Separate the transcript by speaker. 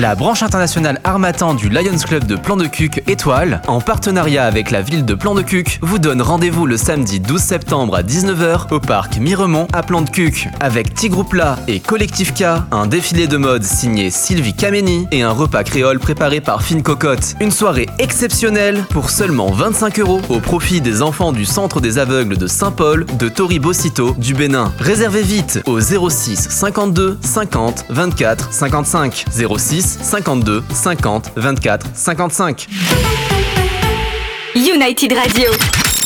Speaker 1: La branche internationale Harmattan du Lions Club de Plan-de-Cuques Étoile, en partenariat avec la ville de Plan-de-Cuques, vous donne rendez-vous le samedi 12 septembre à 19h au parc Miremont à Plan-de-Cuques, avec Tigre Plat et Collectif K, un défilé de mode signé Sylvie Kameni et un repas créole préparé par Fine Cocotte. Une soirée exceptionnelle pour seulement 25 € au profit des enfants du Centre des aveugles de Saint-Paul de Tori-Bocito du Bénin. Réservez vite au 06 52 50 24 55 06 52 50 24 55.
Speaker 2: United Radio.